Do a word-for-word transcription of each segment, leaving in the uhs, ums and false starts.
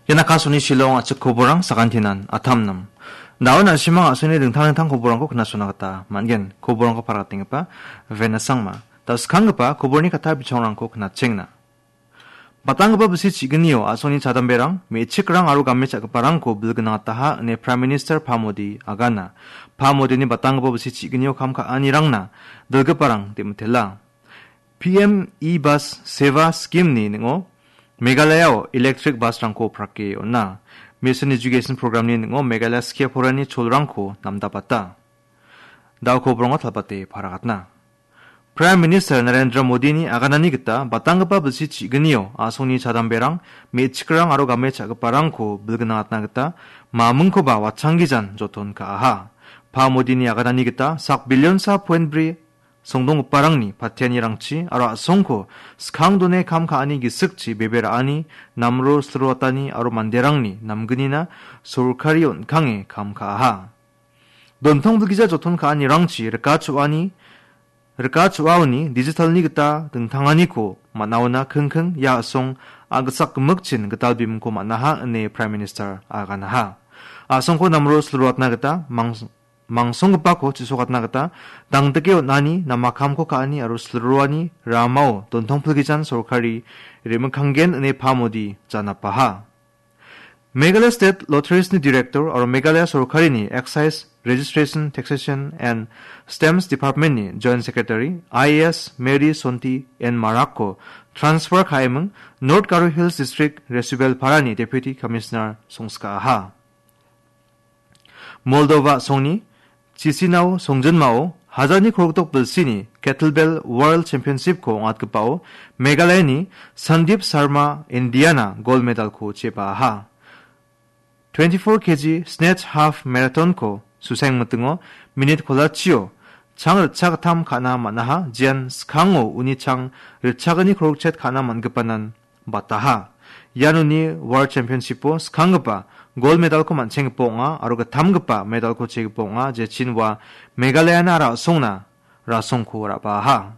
Yanakasuni Shillong at Kuburang sa kantinan atamnam. Naon na simang asuni dingtang-dingtang kuburang ko knasunagata. Mangen kuburang ko parating pa venasangma. Tas kang pa kuburni kata bichongrang ko knachengna. Batang ba bisi chigniyo asuni chadamberang me chikrang aru gamme chakparang ko bilgnataha ne Prime Minister Phamodi agana. Phamodi ni batang ba bisi chigniyo kamka anirangna dilgaparang timtela. P M E-bus Seva scheme ni ngo Meghalaya electric bus rangko prake onna mission education program ni ngo Meghalaya skia porani cholrangko namdapata daw ko bronga talpate paragatna Prime Minister Narendra Modi ni aganani kita batangpa bulsi chigniyo asoni chadamberang mechikrang aro game chagparangko bilgnatna kita mamungko ba wachanggijan joton ka aha pa Modi ni aganani kita sak billion sa point bri 성동 오빠랑니 파티안이랑치 아라 송코 스캉돈의 감카 아니 기쓱치 베베라 아니 남로 스로왔다니 아로 만데랑니 남근이나 솔카리온 강에 감카하 논통부 기자 조톤카 아니랑치 르까추아니 르까추아우니 디지털니 그따 등탕아니코 마나오나 킁킁 야송 아그삭 먹친 그딸빔코 마나하 네 프라임 미니스터 아가나하 아송코 남로 스로왔나 그따 망 망송급바고 지소갓나갔다 당득에 나니 나마캄코 카니 아루슬루아니 라마오 돈통플기잔 소카리 리문캉겐 네 파모디 자나파하 Meghalaya State Lotteries ni Director or Meghalaya Sorkari ni Excise Registration Taxation and Stamps Department ni Joint Secretary I A S Mary Sonti N Marako transfer kaimung North Garo Hills District Resubel Parani Deputy Commissioner 송스카 아하 몰도바 송니 지시나오 송전마오 하자니 고르독 불시니 캐틀벨 월드 챔피언십 코 옹앗급바오 메갈라야니 산딥 사르마 인디아나 골드 메달 코 제바하 twenty-four kilograms 스네치 하프 마라톤 코 수생무등어 미닛 콜라치오 창을 차가탐 가나 마나하 지안 스캉오 우니창 르차그니 고르챗 가나 만급바난 바타하 야누니 월드 챔피언십보 스캉급바 골드 메달 코 만챙 뽕아 아로가 탐급바 메달 코 체급 뽕아 제친와 메갈라야 나라 송나 라송코 라바하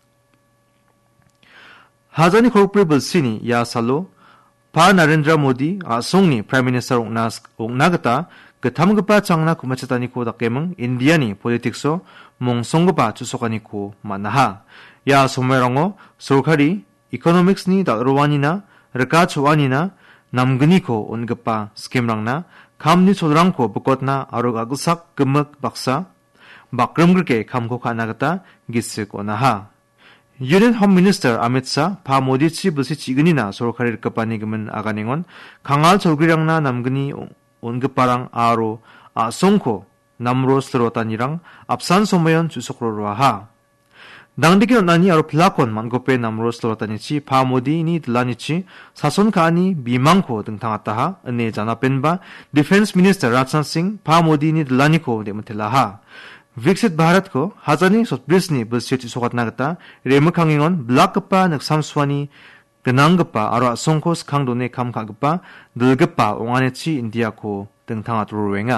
하자니 코르프리 불시니 야살로 파 나렌드라 모디 아 송니 프라임 미니스터 옥나스 옥나가타 그 탐급바 장나 구마차다니 코 닥게멍 인디아니 폴리틱소 몽송급바 주소가니 코 마나하 야 소메랑오 소카리 이코노믹스니 다르와니나 르카츠와니나 남근이코 온급바 스캠랑나 감니 초랑코 부꽃나 아로가구삭 금먹 박사 막름그게 감고 가나가다 기스고나하 유엔 홈 미니스터 아미트사 파 모디치 부시 지근이나 소로카리를 급바니 금은 아가닝온 강알 절기랑나 남근이 온급바랑 아로 아송코 남로 스로타니랑 앞산 소모연 주속로로하 당디게 나니 아로 플라콘 만고페 남로 스로타니치 파모디니 들라니치 사손카니 비망코 등탕았다하 은네 자나펜바 디펜스 미니스터 라찬싱 파모디니 들라니코 데문텔라하 विकसित भारतको हाजानी सोटब्रिसनी बुलसेट सोगातनागता रेमुखांगिंगन ब्लाकगपा नक्सामस्वानी गनांगपा आरो असंखो स्खांदोने खामखागपा दुलगपा ओंगानेची इंडियाको 등탕아 드로wenga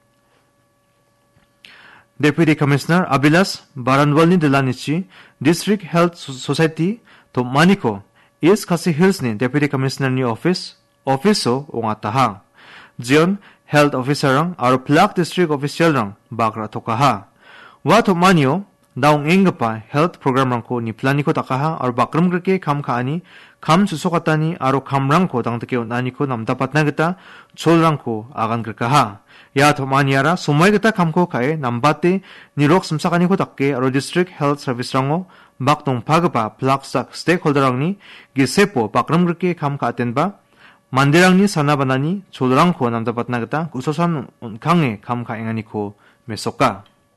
Deputy Commissioner Abilas Baranwalni Delanichi District Health Society to Maniko East Khasi Hills ni Deputy Commissioner ni office office o ongataha Jion Health Officer rang aro Plak District Official rang bakra tokaha wa to manio daung engpa health program rang ko ni planiko takaha aro bakram grke kam khaani kam susokatani aro kamrang ko dangteke nani ko namdapatna gita cholrang ko agan grkaha या तो मानियारा समय गता खामको खाए नम्बाते निरोक समसाकानी को तक्के और डिस्ट्रिक्ट हेल्थ सर्विस रंगो बाक्तों पागपा प्लाक्सक स्टेक होल्डर रंगनी गिसेपो पाक्रम ग्रके खाम खातेनबा मंदिरंगनी सना बनानी छोलरंग को नमदपतना गता कुसोसन उनखांगे खाम खाएंगानी को मेसोका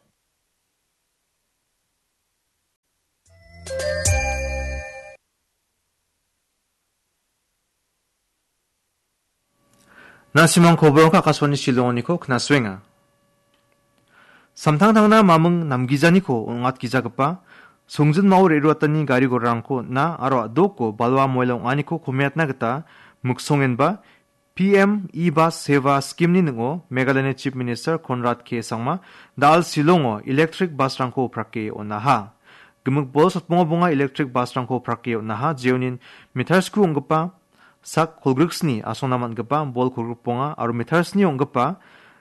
나시망 고브롱카 가스원이 실롱오니코 그나스웨nga 삼탕탕나 마멍 남기자니코 옹앗 기자급바 송진 마을 이루었더니 가리고랑코 나 아로 도코 발와 모일롱 아니코 고메앗나 그따 묵송엔바 피엠 E-bus Seva scheme ni ngo Meghalaya Chief Minister Conrad K Sangma dal silongo electric bus rangko prake onaha gumuk bol sotmongo bonga electric bus rangko prake onaha jeonin mitarsku ongpa sak kulgriksni asonaman gapa bol kulgrikponga aro metarsni onggapa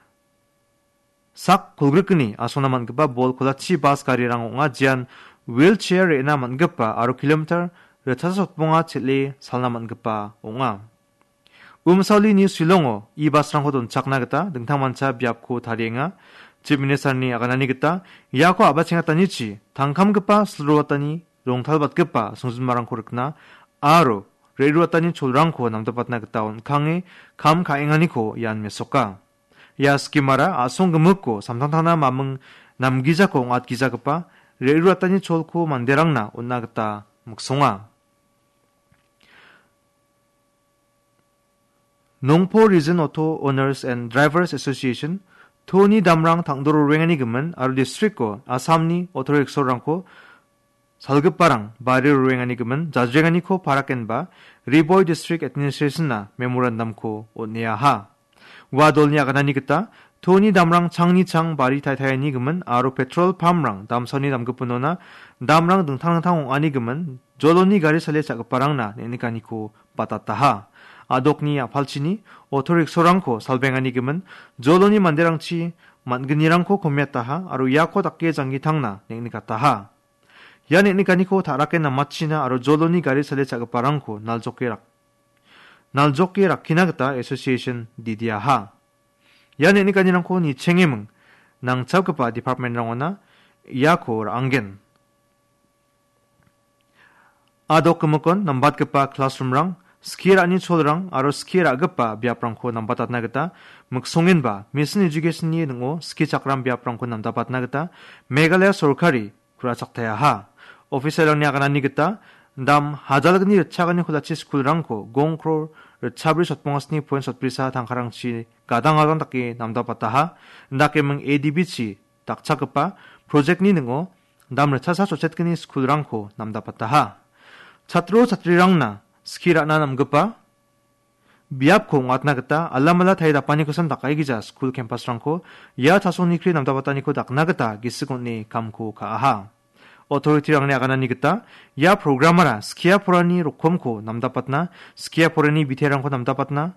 sak kulgrikni asonaman gapa bol kulachi bas karirang onga jian wheelchair rena mangapa aro kilometer retasotponga chele salnaman gapa onga umsauli ni silongo i basrangko donchakna gita dingtangmancha biapko tarienga 집미네산니 아가나니겠다 야코 아바칭았다니치 당캄급바 슬로왔다니 롱탈밭급바 성준마랑코르크나 아로 레이루왔다니 졸랑코 남다밭나겠다 온 강에 감 가행하니코 얀메소까 야스키마라 아송금먹고 삼탕타나 마멍 남기자코 앗기자급바 레이루왔다니 졸코 만데랑나 온나겠다 묵송아 농포 리즌 오토 오너스 앤 드라이버스 애소시에이션 토니 담랑 당도로 랭하니 금은 아루 디스트릭코 아삼니 오토렉소랑코 살급바랑 바리로 랭하니 금은 자주랭하니코 바라켄바 리보이 디스트릭 애드미니스트레이션나 메모란담코 오네야하 와돌니 아가나니 그따 토니 담랑 창니창 바리 타이타이니 금은 아루 페트롤 팜랑 담선이 담급분노나 담랑 등탕탕 아니 금은 졸로니 가리 살레 자급바랑나 네니카니코 바타타하 아독니 아팔치니 오토릭 소랑코 살뱅하니 금은 졸로니 만데랑치 만근이랑코 고메타하 아루 야코 닥게 장기탕나 넥니카타하 야 넥니카니코 다라케 나마치나 아루 졸로니 가리 살레 자급바랑코 날조케락 날조케락 키나그타 애소시에이션 디디아하 야 넥니카니랑코 니 챙에멍 낭 잡급바 디파트멘트랑오나 야코 랑겐 아독 금건 남밭급바 클래스룸랑 스킬 아니 촐랑 아로 스킬 아급바 비아프랑코 남바tat나겠다 묵송엔바 미슨 에듀케이션이 능오 스키 작람 비아프랑코 남다밭나겠다 메갈레아 소르카리 쿠라착타야하 오피셜랑니 아가나니겠다 담 하잘그니 차가니 코다치 스쿨랑코 공크로 차브리 솥봉아스니 포엔 솥브리사 당카랑치 가당하던 닦기 남다밭다하 나케멍 에디비치 딱차급바 프로젝트니 능오 담 차사 조set그니 스쿨랑코 남다밭다하 차트로 차트리랑나 스키라나 남급바 비압코 왓나겠다 알라말라 타이다 파니코선 다카이기자 스쿨 캠퍼스랑코 야 타소니크리 남다바타니코 닥나겠다 기스곤니 감코 가하 오토리티랑네 아가나니겠다 야 프로그라마라 스키야 포라니 로콤코 남다바트나 스키야 포라니 비테랑코 남다바트나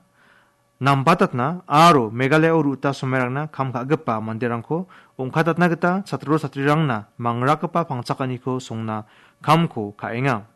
남바tat나 아로 메갈레오 루타 소메랑나 감가급바 만데랑코 옹카tat나겠다 차트로 차트리랑나 망라급바 방착하니코 송나 감코 가eng아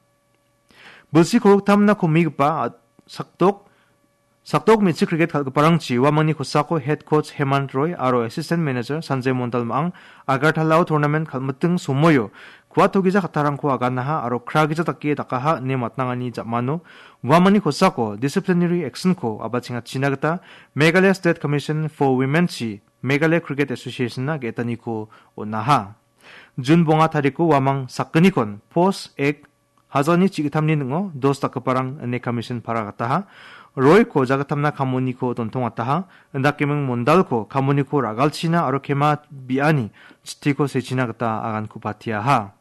Bulsi korok tamna kumigpa saktok saktok mitsi cricket kalparangchi wamani khusako head coach Hemant Roy aro assistant manager Sanjay Mondal mang Agarthalao tournament kalmutung sumoyo kuatogiza katarangko aganaha aro kragiza takki takaha ne matnangani jamano wamani khusako disciplinary action ko abachinga chinagata Meghalaya State Commission for Women chi Meghalaya Cricket Association na getani ko onaha junbonga tariko wamang sakkenikon post ek 하전이 지기탐리는거 도스타크파랑 네카미션 파라가타하 로이코 자가탐나 카모니코 돈통왔다하 은다케명 몬달코 카모니코 라갈치나 아로케마 비아니 치티코 세치나가타 아간쿠 바티아하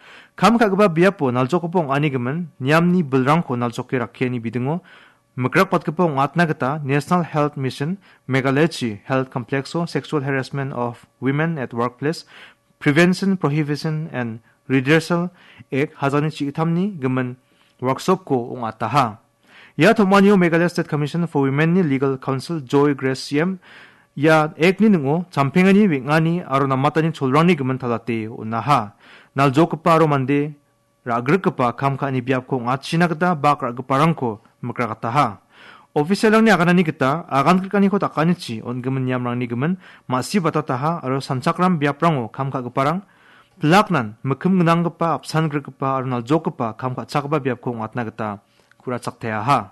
감카그바 비아포 날조코뽕 아니금은 냠니 불랑코 날조케 라케니 비등오 mcrakpatkapo ngatnagata National Health Mission Meghalaya Health Complexo Sexual Harassment of Women at Workplace Prevention, Prohibition and Redressal ek hazani chigitamni gemen workshop ko ongataha ya thomaniyo Meghalaya State Commission for Women ni Legal Counsel Joy Grace Siem ya ek ni ngo champengani wingani aro namatani cholrangni gemen thalate onaha naljokpa aro mande ragrikpa kamkani biap ko ngachinagda bakragparangko mukrakataha officialangni aganani kita agankrikani ko takanichi ongemen yamrangni gemen masi batataha aro sanchakram biaprango kamkagparang Plaknan mekem ngenanggepa apsan gregepa arnal jokgepa kamka chakba biapko ngatnageta kurachakteaha.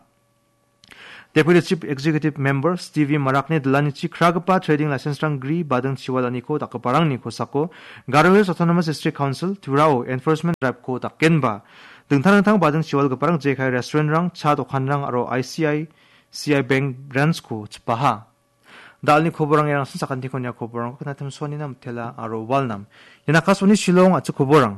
Deputy Chief Executive Member Stevie Marakne delanichi kragpa trading license rang gri badang chiwalaniko takparang ni kosako Garo Autonomous District Council Turao Enforcement Drive ko takenba dengtang-dengtang badang chiwalgeparang J K restaurant rang cha dokhan rang aro I C I C I Bank branch ko chpaha. Dalni koborang yang sasakan tikonya koborang ko kanatem soni nam tela aro walnam yana kasoni Shillong at koborang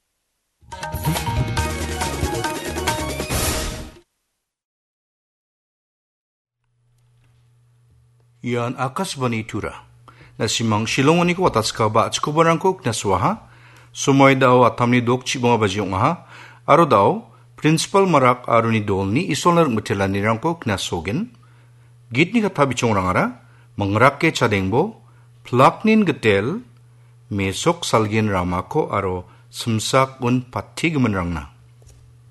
Yan akasbani tura nasimang Shillong ni ko atas ka ba at koborang ko naswaha sumoy daw at tamni dok chibong bajiong ha aro daw principal marak aruni dolni isolner metelanirangko knasogin, gitni kata bicongrangara, mengerake cadengbo, plaknin getel, mesok salgin ramako aro semsak un pati gemenrangna.